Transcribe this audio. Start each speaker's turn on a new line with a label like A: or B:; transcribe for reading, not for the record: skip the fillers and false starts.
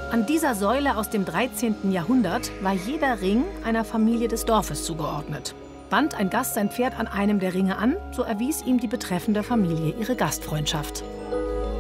A: An dieser Säule aus dem 13. Jahrhundert war jeder Ring einer Familie des Dorfes zugeordnet. Band ein Gast sein Pferd an einem der Ringe an, so erwies ihm die betreffende Familie ihre Gastfreundschaft.